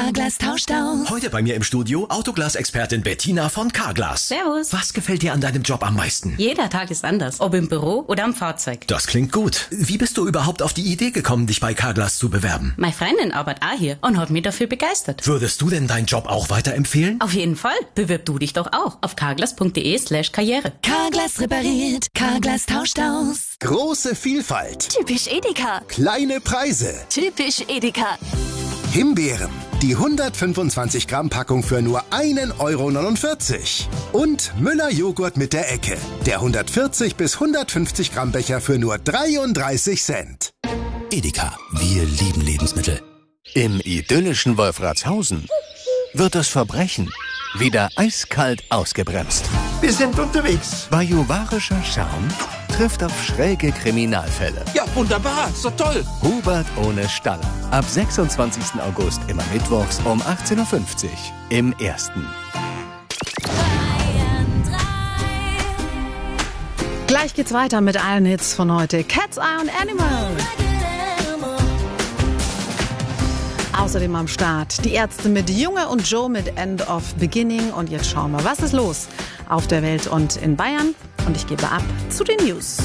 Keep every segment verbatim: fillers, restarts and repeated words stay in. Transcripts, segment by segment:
Carglass tauscht aus. Heute bei mir im Studio Autoglas-Expertin Bettina von Carglass. Servus. Was gefällt dir an deinem Job am meisten? Jeder Tag ist anders, ob im Büro oder am Fahrzeug. Das klingt gut. Wie bist du überhaupt auf die Idee gekommen, dich bei Carglass zu bewerben? Meine Freundin arbeitet auch hier und hat mich dafür begeistert. Würdest du denn deinen Job auch weiterempfehlen? Auf jeden Fall. Bewirb du dich doch auch auf carglass.de slash karriere. Carglass repariert, Carglass tauscht aus. Große Vielfalt. Typisch Edeka. Kleine Preise. Typisch Edeka. Himbeeren. Die hundertfünfundzwanzig Gramm Packung für nur ein Euro neunundvierzig. Und Müller Joghurt mit der Ecke. Der hundertvierzig bis hundertfünfzig Gramm Becher für nur dreiunddreißig Cent. Edeka, wir lieben Lebensmittel. Im idyllischen Wolfratshausen wird das Verbrechen wieder eiskalt ausgebremst. Wir sind unterwegs. Bajuwarischer Charme trifft auf schräge Kriminalfälle. Ja, wunderbar. So toll. Hubert ohne Staller. Ab sechsundzwanzigsten August immer mittwochs um achtzehn Uhr fünfzig im Ersten. Gleich geht's weiter mit allen Hits von heute. Cat's Eye und Animal. Außerdem am Start die Ärzte mit Junge und Joe mit End of Beginning. Und jetzt schauen wir, was ist los auf der Welt und in Bayern. Und ich gebe ab zu den News.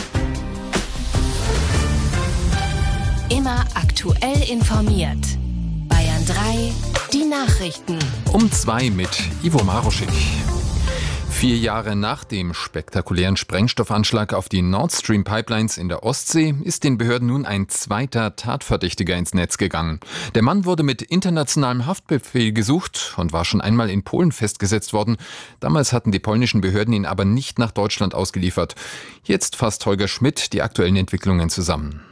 Immer aktuell informiert. Bayern drei, die Nachrichten. Um zwei mit Ivo Maruschik. Vier Jahre nach dem spektakulären Sprengstoffanschlag auf die Nord Stream Pipelines in der Ostsee ist den Behörden nun ein zweiter Tatverdächtiger ins Netz gegangen. Der Mann wurde mit internationalem Haftbefehl gesucht und war schon einmal in Polen festgesetzt worden. Damals hatten die polnischen Behörden ihn aber nicht nach Deutschland ausgeliefert. Jetzt fasst Holger Schmidt die aktuellen Entwicklungen zusammen.